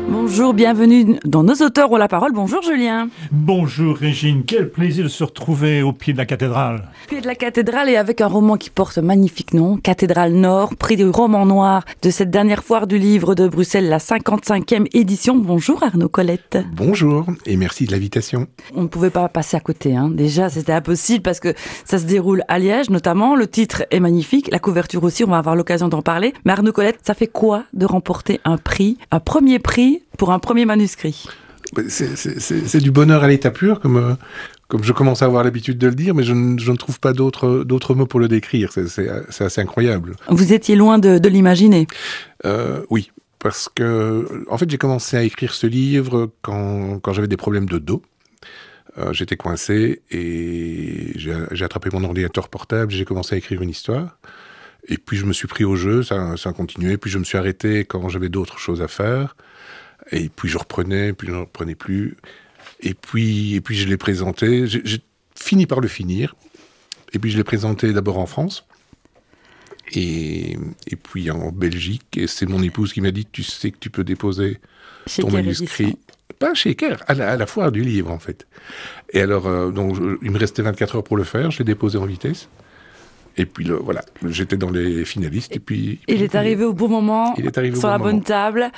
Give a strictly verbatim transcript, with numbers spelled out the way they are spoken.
Bonjour, bienvenue dans Nos auteurs ont la parole. Bonjour Julien. Bonjour Régine, quel plaisir de se retrouver au pied de la cathédrale. Au pied de la cathédrale et avec un roman qui porte un magnifique nom, Cathédrale Nord, prix du roman noir de cette dernière foire du livre de Bruxelles, la cinquante-cinquième édition. Bonjour Arnaud Colette. Bonjour et merci de l'invitation. On ne pouvait pas passer à côté, hein. Déjà c'était impossible parce que ça se déroule à Liège notamment, le titre est magnifique, la couverture aussi, on va avoir l'occasion d'en parler. Mais Arnaud Colette, ça fait quoi de remporter un prix, un premier prix pour un premier manuscrit? C'est, c'est, c'est, c'est du bonheur à l'état pur, comme, euh, comme je commence à avoir l'habitude de le dire, mais je ne, je ne trouve pas d'autres, d'autres mots pour le décrire. C'est, c'est, c'est assez incroyable. Vous étiez loin de, de l'imaginer. Euh, oui, parce que en fait, j'ai commencé à écrire ce livre quand, quand j'avais des problèmes de dos. Euh, j'étais coincé et j'ai, j'ai attrapé mon ordinateur portable, j'ai commencé à écrire une histoire. Et puis je me suis pris au jeu, ça, ça a continué. Puis je me suis arrêté quand j'avais d'autres choses à faire. Et puis je reprenais, puis je ne reprenais plus. Et puis, et puis je l'ai présenté. J'ai, j'ai fini par le finir. Et puis je l'ai présenté d'abord en France. Et, et puis en Belgique. Et c'est mon épouse qui m'a dit, tu sais que tu peux déposer Chez ton Kerr manuscrit. Édition. Pas chez Kerr, à la, à la foire du livre en fait. Et alors, euh, donc, je, il me restait vingt-quatre heures pour le faire. Je l'ai déposé en vitesse. Et puis le, voilà, j'étais dans les finalistes. Et puis, Il est arrivé au bon moment, il est arrivé au sur bon la bonne moment. table.